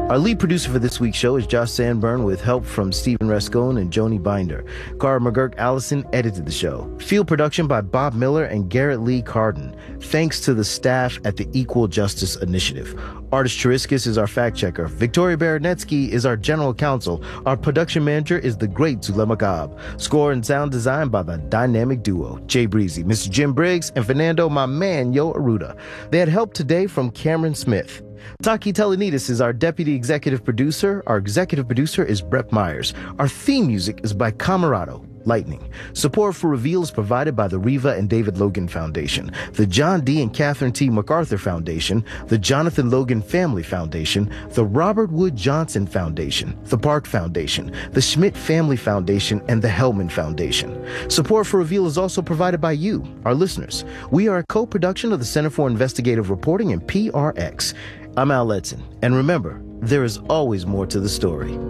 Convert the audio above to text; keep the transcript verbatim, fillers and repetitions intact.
Our lead producer for this week's show is Josh Sandburn with help from Stephen Rascone and Joni Binder. Cara McGurk Allison edited the show. Field production by Bob Miller and Garrett Lee Carden. Thanks to the staff at the Equal Justice Initiative. Artist Chiriskis is our fact checker. Victoria Baranetsky is our general counsel. Our production manager is the great Zulema Cobb. Score and sound design by the dynamic duo, Jay Breezy, Mister Jim Briggs, and Fernando, my man, Yo Aruda. They had help today from Cameron Smith. Taki Telenidis is our deputy executive producer. Our executive producer is Brett Myers. Our theme music is by Camarado, Lightning. Support for Reveal is provided by the Reva and David Logan Foundation, the John D. and Catherine T. MacArthur Foundation, the Jonathan Logan Family Foundation, the Robert Wood Johnson Foundation, the Park Foundation, the Schmidt Family Foundation, and the Hellman Foundation. Support for Reveal is also provided by you, our listeners. We are a co-production of the Center for Investigative Reporting and P R X. I'm Al Letson, and remember, there is always more to the story.